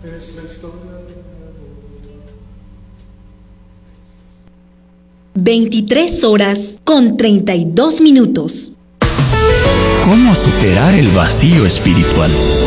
Es la historia de mi amor. 23:32. ¿Cómo superar el vacío espiritual?